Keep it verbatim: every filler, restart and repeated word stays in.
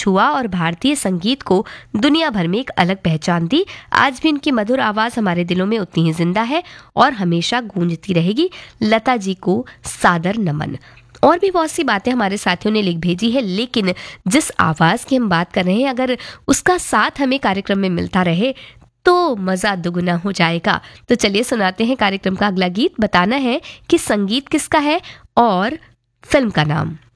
छुआ और भारतीय संगीत को दुनिया भर में एक अलग पहचान दी। आज भी उनकी मधुर आवाज़ हमारे दिलों में उतनी ही जिंदा है और हमेशा गूंजती रहेगी। लता जी को सादर नमन। और भी बहुत सी बातें हमारे साथियों ने लिख भेजी है, लेकिन जिस आवाज़ की हम बात कर रहे हैं, अगर उसका साथ हमें कार्यक्रम में मिलता रहे तो मज़ा दुगुना हो जाएगा। तो चलिए सुनाते हैं कार्यक्रम का अगला गीत। बताना है कि संगीत किसका है और फिल्म का नाम।